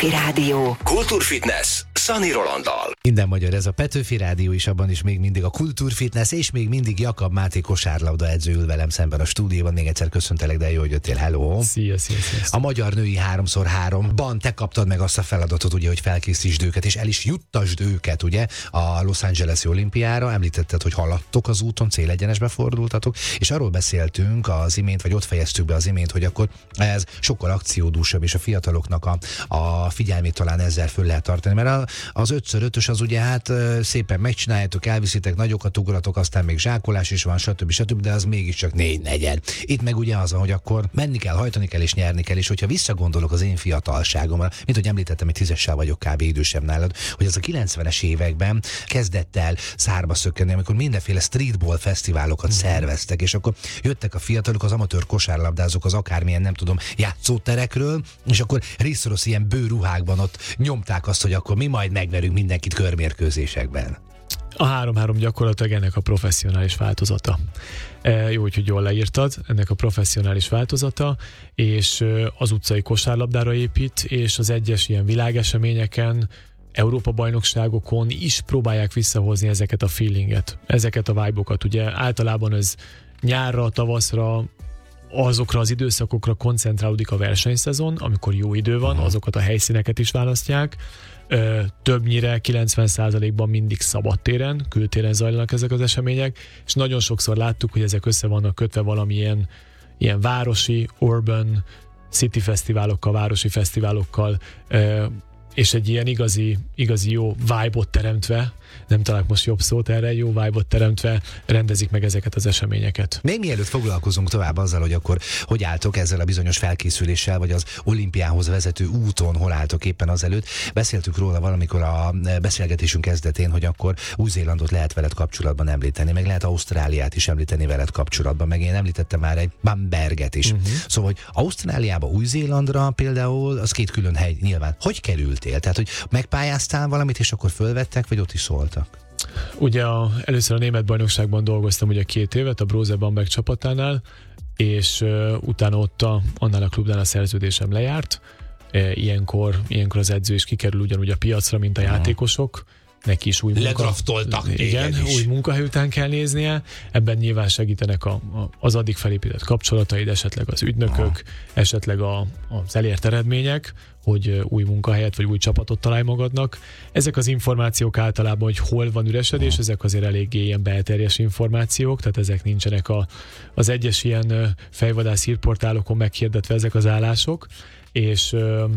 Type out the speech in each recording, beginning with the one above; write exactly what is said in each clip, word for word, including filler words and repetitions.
Petőfi Rádió. Kultúrfitness Szani Rolanddal. Minden magyar, ez a Petőfi Rádió is, abban is még mindig a Kultúrfitness, és még mindig Jakab Máté kosárlabda edző ül velem szemben a stúdióban. Még egyszer köszöntelek, de jó, hogy jöttél. Hello! Szia, szia, szia. A magyar női háromszor háromban te kaptad meg azt a feladatot, ugye, hogy felkészítsd őket, és el is juttasd őket, ugye, a Los Angeles-i olimpiára. Említetted, hogy haladtok az úton, célegyenesbe fordultatok, és arról beszéltünk az imént, vagy ott fejeztük be az imént, hogy akkor ez sokkal akciódúsabb, és a fiataloknak a, a figyelmét talán ezzel föl lehet tartani, mert a, az ötször ötös az ugye hát szépen megcsináljátok, elviszitek, nagyokat ugratok, aztán még zsákolás is van, stb. stb., de az mégiscsak négy negyed. Itt meg ugye az, hogy akkor menni kell, hajtani kell és nyerni kell, és hogyha visszagondolok az én fiatalságomra, mint hogy említettem, hogy tízessel vagyok kb. Idősebb nálad, hogy az a kilencvenes években kezdett el szárba szökkenni, amikor mindenféle streetball fesztiválokat mm. szerveztek, és akkor jöttek a fiatalok, az amatőr kosárlabdázók az akármilyen, nem tudom, játszóterekről, és akkor részorosz ilyen bőruhákban ott nyomták azt, hogy akkor mi majd megverünk mindenkit körmérkőzésekben. A három három gyakorlatilag ennek a professzionális változata. E, jó, hogy jól leírtad, ennek a professzionális változata, és az utcai kosárlabdára épít, és az egyes ilyen világeseményeken, Európa-bajnokságokon is próbálják visszahozni ezeket a feelinget, ezeket a vibe-okat. Ugye általában ez nyárra, tavaszra, azokra az időszakokra koncentrálódik a versenyszezon, amikor jó idő van, azokat a helyszíneket is választják. Ö, többnyire kilencven százalékban mindig szabadtéren, kültéren zajlanak ezek az események, és nagyon sokszor láttuk, hogy ezek össze vannak kötve valamilyen ilyen városi, urban, city fesztiválokkal, városi fesztiválokkal, ö, és egy ilyen igazi, igazi jó vibe-ot teremtve, nem találok most jobb szót erre, jó vibe-ot teremtve rendezik meg ezeket az eseményeket. Még mielőtt foglalkozunk tovább azzal, hogy akkor hogy álltok ezzel a bizonyos felkészüléssel, vagy az olimpiához vezető úton, hol álltok éppen azelőtt, beszéltük róla valamikor a beszélgetésünk kezdetén, hogy akkor Új-Zélandot lehet veled kapcsolatban említeni, meg lehet Ausztráliát is említeni veled kapcsolatban, meg én említettem már egy Bamberget is. Uh-huh. Szóval, hogy Ausztráliába, Új-Zélandra például, az két külön hely nyilván. Hogy kerültél? Tehát, hogy megpályáztál valamit, és akkor fölvettek, vagy ott is szóltak? Ugye a, először a német bajnokságban dolgoztam ugye két évet a Brose Bamberg csapatánál, és uh, utána ott a, annál a klubnál a szerződésem lejárt. E, ilyenkor, ilyenkor az edző is kikerül ugyanúgy a piacra, mint a uh-huh. játékosok. Neki is új munka... Ledraftoltak. Igen, új munkahely után kell néznie. Ebben nyilván segítenek a, a, az addig felépített kapcsolataid, esetleg az ügynökök, Aha. esetleg a, az elért eredmények, hogy új munkahelyet vagy új csapatot találj magadnak. Ezek az információk általában, hogy hol van üresedés, Aha. ezek azért eléggé ilyen belterjes információk, tehát ezek nincsenek a, az egyes ilyen fejvadász hírportálokon meghirdetve ezek az állások, és...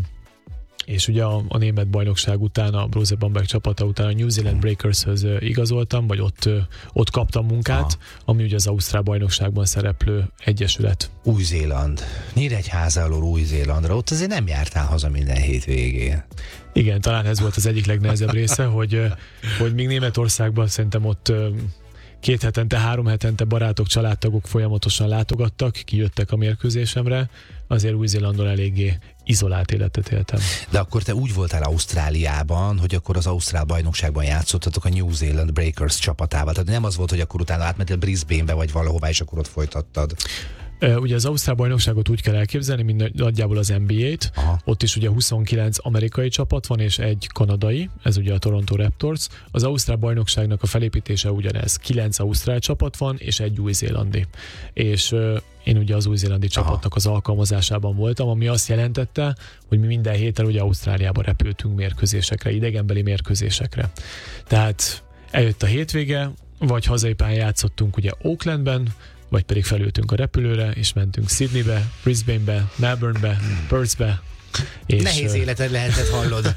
és ugye a, a német bajnokság után, a Brose Bamberg csapata után a New Zealand Breakers-höz igazoltam, vagy ott, ott kaptam munkát, Aha. ami ugye az Ausztrál bajnokságban szereplő egyesület. Új-Zéland. Nyíregyháza alól Új-Zélandra, ott azért nem jártál haza minden hétvégén. Igen, talán ez volt az egyik legnehezebb része, hogy, hogy még Németországban szerintem ott két hetente, három hetente barátok, családtagok folyamatosan látogattak, kijöttek a mérkőzésemre, azért Új-Zélandon eléggé izolált életet éltem. De akkor te úgy voltál Ausztráliában, hogy akkor az Ausztrál bajnokságban játszottatok a New Zealand Breakers csapatával. Tehát nem az volt, hogy akkor utána átmentél Brisbane-be vagy valahová, és akkor ott folytattad. Ugye az Ausztrál bajnokságot úgy kell elképzelni, mint nagyjából az en bé á-t. Aha. Ott is ugye huszonkilenc amerikai csapat van, és egy kanadai, ez ugye a Toronto Raptors. Az Ausztrál bajnokságnak a felépítése ugyanez. kilenc ausztrál csapat van, és egy új-zélandi. És uh, én ugye az új-zélandi Aha. csapatnak az alkalmazásában voltam, ami azt jelentette, hogy mi minden héten ugye Ausztráliába repültünk mérkőzésekre, idegenbeli mérkőzésekre. Tehát eljött a hétvége, vagy hazai pályán játszottunk ugye Aucklandben, vagy pedig felültünk a repülőre, és mentünk Sydneybe, Brisbanebe, Melbournebe, Perthbe. És nehéz életed lehetett, hallod.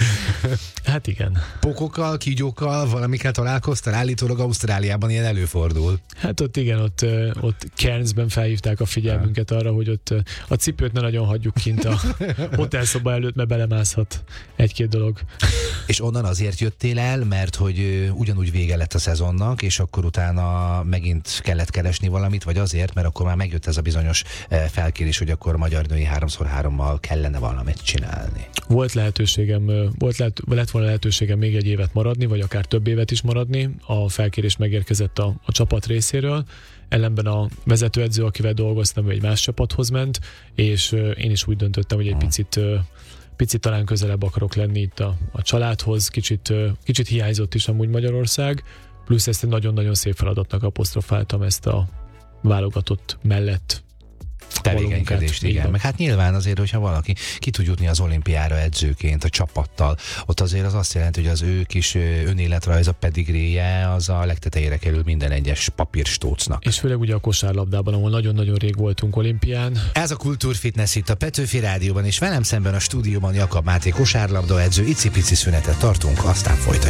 Hát igen. Pokokkal, kígyókkal, valamikel találkoztál? Állítólag Ausztráliában ilyen előfordul. Hát ott igen, ott, ott Cairnsben felhívták a figyelmünket arra, hogy ott a cipőt ne nagyon hagyjuk kint a hotelszoba előtt, mert belemászhat egy-két dolog. És onnan azért jöttél el, mert hogy ugyanúgy vége lett a szezonnak, és akkor utána megint kellett keresni valamit, vagy azért, mert akkor már megjött ez a bizonyos felkérés, hogy akkor magyar női háromszor hárommal kellene valamit csinálni. Volt lehetőségem, volt lehet, lett volna lehetőségem még egy évet maradni, vagy akár több évet is maradni. A felkérés megérkezett a, a csapat részéről. Ellenben a vezetőedző, akivel dolgoztam, ő egy más csapathoz ment, és én is úgy döntöttem, hogy egy picit picit talán közelebb akarok lenni itt a, a családhoz, kicsit, kicsit hiányzott is amúgy Magyarország, plusz ezt egy nagyon-nagyon szép feladatnak apostrofáltam, ezt a válogatott mellett tevékenykedést, igen. Meg hát nyilván azért, hogyha valaki ki tud jutni az olimpiára edzőként, a csapattal, ott azért az azt jelenti, hogy az ő kis önéletrajz, a pedigréje, az a legtetejére kerül minden egyes papírstócnak. És főleg ugye a kosárlabdában, ahol nagyon-nagyon rég voltunk olimpián. Ez a Kultúrfitness itt a Petőfi Rádióban, és velem szemben a stúdióban Jakab Máté kosárlabda edző, icipici szünetet tartunk, aztán folytatjuk.